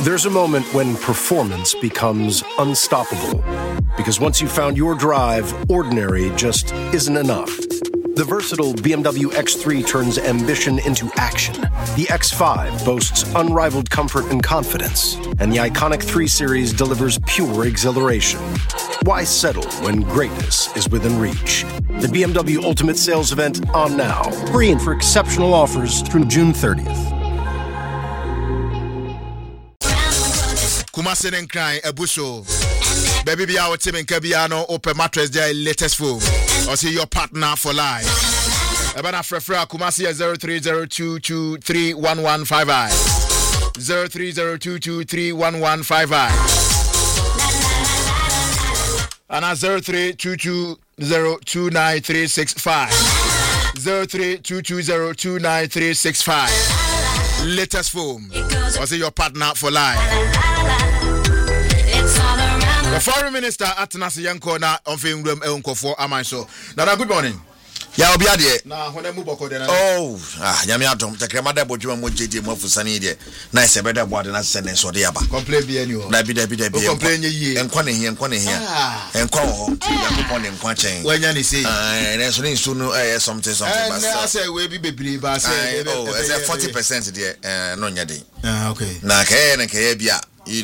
There's a moment when performance becomes unstoppable. Because once you've found your drive, ordinary just isn't enough. The versatile BMW X3 turns ambition into action. The X5 boasts unrivaled comfort and confidence. And the iconic 3 Series delivers pure exhilaration. Why settle when greatness is within reach? The BMW Ultimate Sales Event on now. Free and for exceptional offers through June 30th. Kumasi Nkran Ebuso Baby Bia Otim Nkabiano Open Mattress their latest foam. Or see your partner for life. Ebana Frefra Kumasi 0302231155 0302231155 and 0322029365 0322029365 latest foam. Or see your partner for life. The Foreign Minister Atanasi Yanko na on film room Enkofo Amanso. Nana, good morning. Ya obi ade. Na hone mu boko de na. Oh, nyame adom. Takrema da bodwuma mo jedi mo afusani de. Na ise beda boade na sene so de yaba. Complain bi ani o. Na bi da. Complain ye. Enkwa ne hia. Enkwa ho. Yakopon ne nkwa chen. Wanya ne say. Na so ne nsu no something but. Na say we bi bebre ba say. Oh, it's 40% there no nya de. Okay. Na kaya bia.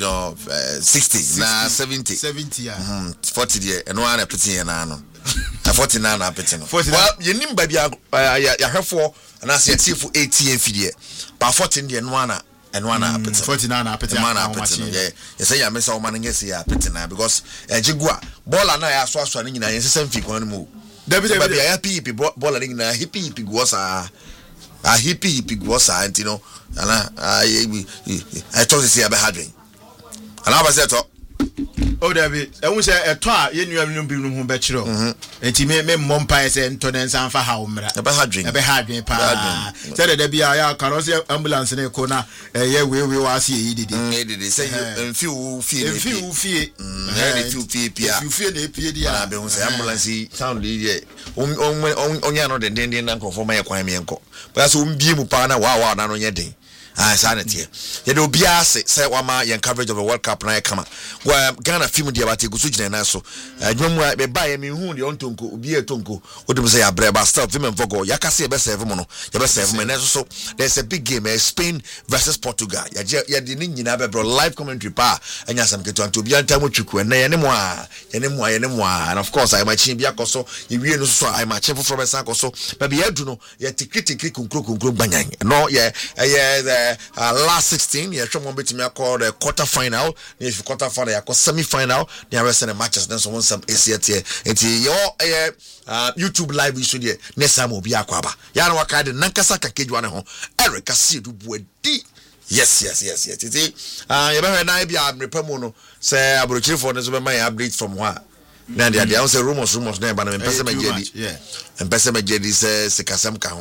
60 na 70 yeah 40 there and one pity na no 49 na pity no well you nim ba bia ya hwefo na say tifu 80 fidie ba 14 there no na and one pity 49 na pity na pity yeah you say ya mesa o man ngesi ya pity na because jigua ball na ya so na nyina yen sesam fi kon mu David ya pipi ball na nyina hippie go sa hippie go sa and you know ana I thought to say about hadrin and I was set up. Oh, David, I was a toy, you knew him bachelor. And he made me Mompire and Tonens and for how about hadrin, pa. Said there be a carrossel ambulance in a corner. Yeah, we will see it. Say, few fear. You feel the PDA, ambulance sound idiot. Only another Indian uncle for my acquirement. But that's be Mupana, wow, not on your day. Sanity. You know, Biase say wama yan coverage of the World Cup na kama. Wa Ghana film dia bati gusuji na so. Nwomwa be buy me hu de ontonko obi etonko. Odum say abreba stuff women vogo. Yakase e be serve mo no. Ya be serve me na so there's a big game Spain versus Portugal. Ya de ni nyina be bro live commentary pa. Anya sam keto anto bia ntam twiku na ye ne mo a. And of course I might chin bia koso. Ye wie no so I might chin for be san koso. Ba bia du no ye tikritiki kunkro banyan. No ye last 16 yeah show bet me call the quarter final if quarter final ya semi final the rest of the matches then so one some ACT enti your YouTube live issue there next time obi akwaba ya na waka de nankasa kakejwa ne ho Eric Asiedu buedi yes enti you be na bia repamu no say abrochirifo ne so be my update from where na dia dey say rumors na ba na mpese majedi mpese majedi say sikasem ka ho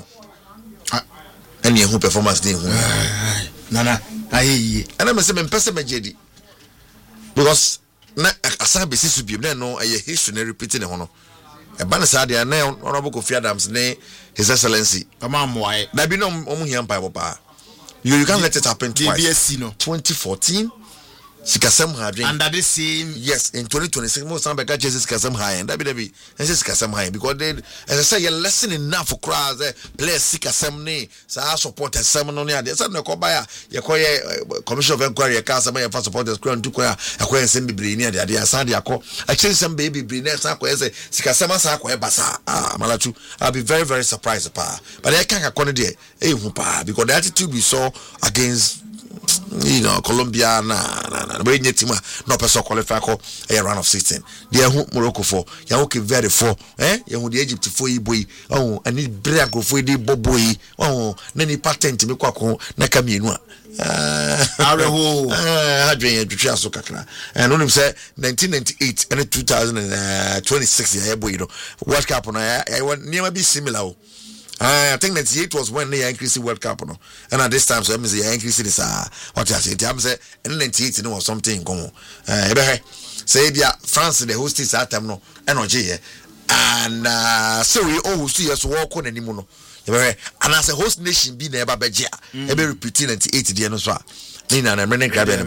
any who performance day nana ayi and I'm saying person majedi because na asabe sisu bi no aye history repeating e hono e ban sa dia na honorable Kofi Adams ne his excellency amamwai na bi no omuhia mpa papa you can't let it happen twice 2014 Sikasem Hadrin under the same yes in 2026 most some bega Jesus Sikasem High and that be and Sikasem High because they as I say you're lesson enough for crowds play Sikasem ne so I support a sermon on there so no call by your commission of inquiry cast some for supporters crown to choir acquire some baby near the idea sand yako actually some baby next say Sikasem sa ko basa malachu I'll be very very surprised pa but I can't account there because the attitude we saw against Colombia we need team no person qualify ko a round of 16 there Morocco for ya okay very for ya the Egypt for boy and need break for the boy na ni patent me kwako na kamienu areho hadwen atwa so kakra and only say 1998 and 2026 ya boy World Cup na near be similar I think 98 was when they increased the World Cup, no? And at this time, so I mean, they increased this. What I say, I'm saying, and 98, or something. Say, France, the hostess at time, no, energy, and so we all see us walk on anymore. And as a host nation, be never beja, every repeating 98 years. Nina and I'm running crab.